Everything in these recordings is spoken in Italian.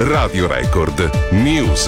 Radio Record News.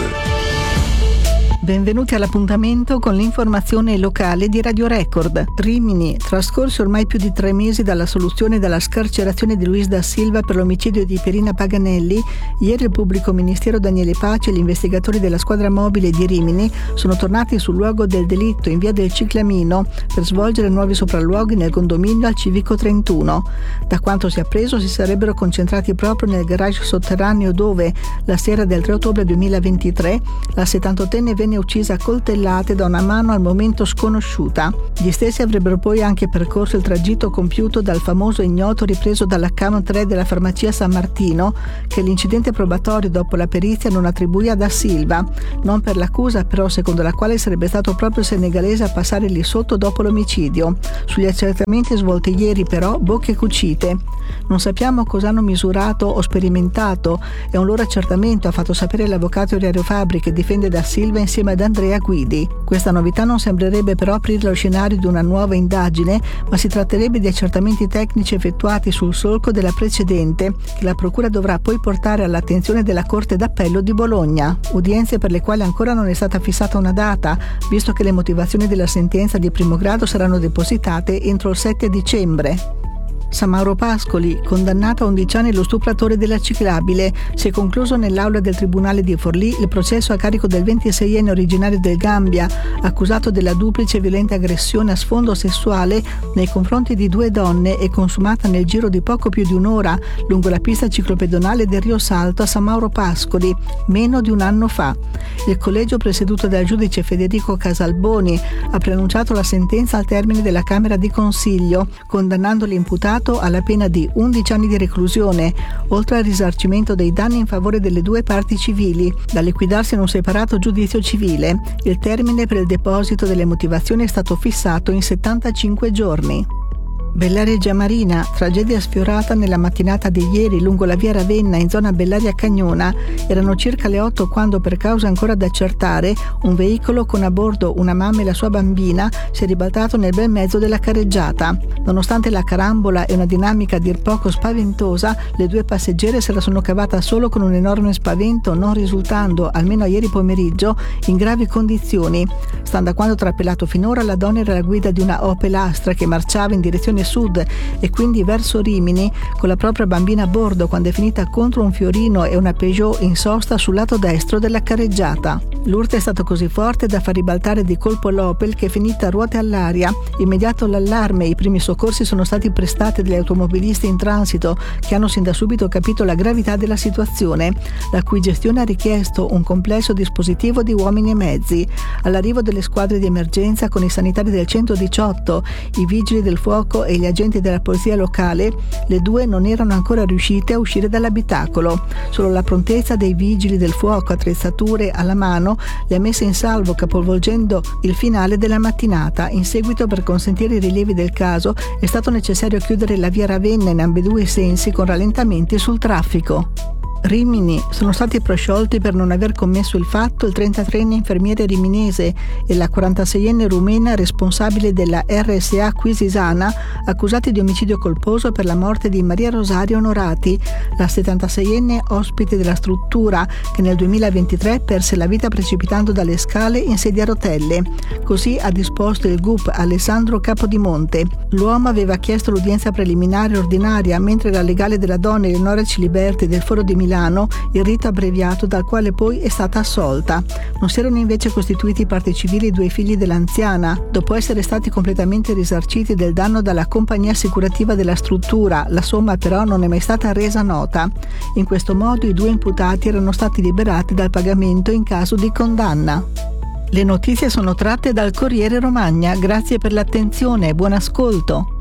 Benvenuti all'appuntamento con l'informazione locale di Radio Record. Rimini, trascorsi ormai più di 3 mesi dalla soluzione della scarcerazione di Luis da Silva per l'omicidio di Pierina Paganelli, ieri il pubblico ministero Daniele Paci e gli investigatori della squadra mobile di Rimini sono tornati sul luogo del delitto in via del Ciclamino per svolgere nuovi sopralluoghi nel condominio al Civico 31. Da quanto si è appreso si sarebbero concentrati proprio nel garage sotterraneo dove, la sera del 3 ottobre 2023, la 78enne venne uccisa a coltellate da una mano al momento sconosciuta. Gli stessi avrebbero poi anche percorso il tragitto compiuto dal famoso ignoto ripreso dall'account 3 della farmacia San Martino, che l'incidente probatorio dopo la perizia non attribuì a Da Silva, non per l'accusa però secondo la quale sarebbe stato proprio il senegalese a passare lì sotto dopo l'omicidio. Sugli accertamenti svolti ieri però bocche cucite. Non sappiamo cosa hanno misurato o sperimentato, è un loro accertamento, ha fatto sapere l'avvocato Ilario Fabbri che difende Da Silva insieme ad Andrea Guidi. Questa novità non sembrerebbe però aprire lo scenario di una nuova indagine, ma si tratterebbe di accertamenti tecnici effettuati sul solco della precedente, che la procura dovrà poi portare all'attenzione della Corte d'Appello di Bologna. Udienze per le quali ancora non è stata fissata una data, visto che le motivazioni della sentenza di primo grado saranno depositate entro il 7 dicembre. San Mauro Pascoli, condannato a 11 anni lo stupratore della ciclabile. Si è concluso nell'aula del Tribunale di Forlì il processo a carico del 26enne originario del Gambia, accusato della duplice violenta aggressione a sfondo sessuale nei confronti di 2 donne e consumata nel giro di poco più di un'ora lungo la pista ciclopedonale del Rio Salto a San Mauro Pascoli, meno di un anno fa. Il collegio presieduto dal giudice Federico Casalboni ha preannunciato la sentenza al termine della Camera di Consiglio, condannando l'imputato alla pena di 11 anni di reclusione, oltre al risarcimento dei danni in favore delle 2 parti civili, da liquidarsi in un separato giudizio civile. Il termine per il deposito delle motivazioni è stato fissato in 75 giorni. Bellaria Marina, tragedia sfiorata nella mattinata di ieri lungo la via Ravenna in zona Bellaria Cagnona. Erano circa le 8 quando, per cause ancora da accertare, un veicolo con a bordo una mamma e la sua bambina si è ribaltato nel bel mezzo della carreggiata. Nonostante la carambola e una dinamica a dir poco spaventosa, le 2 passeggere se la sono cavata solo con un enorme spavento, non risultando, almeno a ieri pomeriggio, in gravi condizioni. Stando a quanto trapelato finora, la donna era alla guida di una Opel Astra che marciava in direzione sud e quindi verso Rimini con la propria bambina a bordo quando è finita contro un fiorino e una Peugeot in sosta sul lato destro della carreggiata. L'urto è stato così forte da far ribaltare di colpo l'Opel, che è finita a ruote all'aria. Immediato l'allarme, i primi soccorsi sono stati prestati dagli automobilisti in transito, che hanno sin da subito capito la gravità della situazione, la cui gestione ha richiesto un complesso dispositivo di uomini e mezzi. All'arrivo delle squadre di emergenza con i sanitari del 118, i vigili del fuoco e gli agenti della polizia locale, le 2 non erano ancora riuscite a uscire dall'abitacolo. Solo la prontezza dei vigili del fuoco, attrezzature alla mano, le ha messe in salvo, capovolgendo il finale della mattinata. In seguito, per consentire i rilievi del caso, è stato necessario chiudere la via Ravenna in ambedue i sensi con rallentamenti sul traffico. Rimini, sono stati prosciolti per non aver commesso il fatto il 33enne infermiere riminese e la 46enne rumena responsabile della RSA Quisisana, accusati di omicidio colposo per la morte di Maria Rosaria Onorati, la 76enne ospite della struttura che nel 2023 perse la vita precipitando dalle scale in sedia a rotelle. Così ha disposto il GUP Alessandro Capodimonte. L'uomo aveva chiesto l'udienza preliminare ordinaria, mentre la legale della donna Eleonora Ciliberti del Foro di Milano il rito abbreviato, dal quale poi è stata assolta. Non si erano invece costituiti parte civili i 2 figli dell'anziana, dopo essere stati completamente risarciti del danno dalla compagnia assicurativa della struttura. La somma però non è mai stata resa nota. In questo modo i 2 imputati erano stati liberati dal pagamento in caso di condanna. Le notizie sono tratte dal Corriere Romagna. Grazie per l'attenzione e buon ascolto.